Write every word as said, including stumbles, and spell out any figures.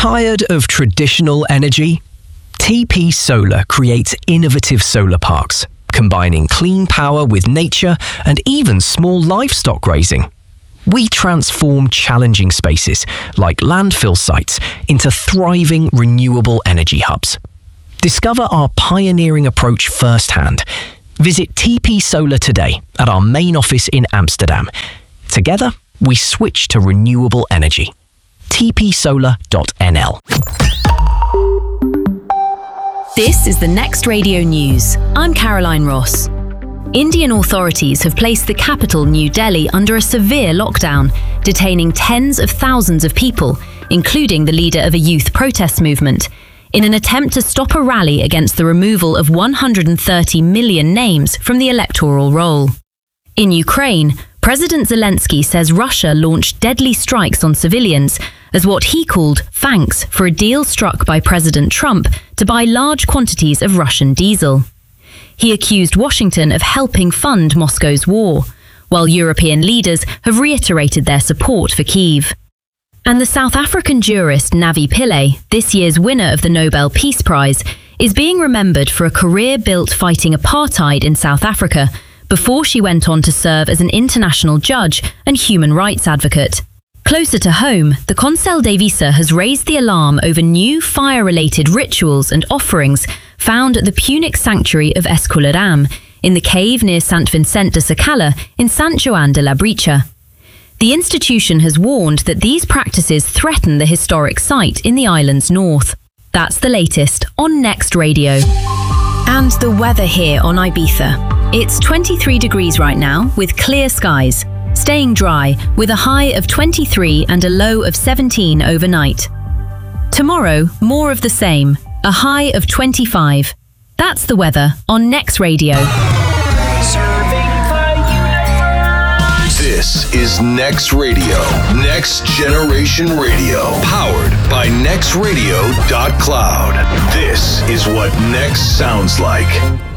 Tired of traditional energy? T P Solar creates innovative solar parks, combining clean power with nature and even small livestock grazing. We transform challenging spaces, like landfill sites, into thriving renewable energy hubs. Discover our pioneering approach firsthand. Visit T P Solar today at our main office in Amsterdam. Together, we switch to renewable energy. t p solar dot n l. This is the Next Radio News. I'm Caroline Ross. Indian authorities have placed the capital, New Delhi, under a severe lockdown, detaining tens of thousands of people, including the leader of a youth protest movement, in an attempt to stop a rally against the removal of one hundred thirty million names from the electoral roll. In Ukraine, President Zelensky says Russia launched deadly strikes on civilians as what he called thanks for a deal struck by President Trump to buy large quantities of Russian diesel. He accused Washington of helping fund Moscow's war, while European leaders have reiterated their support for Kyiv. And the South African jurist Navi Pillay, this year's winner of the Nobel Peace Prize, is being remembered for a career built fighting apartheid in South Africa before she went on to serve as an international judge and human rights advocate. Closer to home, the Consel de Visa has raised the alarm over new fire-related rituals and offerings found at the Punic sanctuary of Escularam, in the cave near Sant Vicent de Sacala in Sant Joan de Labritja. The institution has warned that these practices threaten the historic site in the island's north. That's the latest on Next Radio. And the weather here on Ibiza. It's twenty-three degrees right now with clear skies, staying dry with a high of twenty-three and a low of seventeen overnight. Tomorrow, more of the same, a high of twenty-five. That's the weather on Next Radio. This is Next Radio, Next Generation Radio, powered by next radio dot cloud. This is what Next sounds like.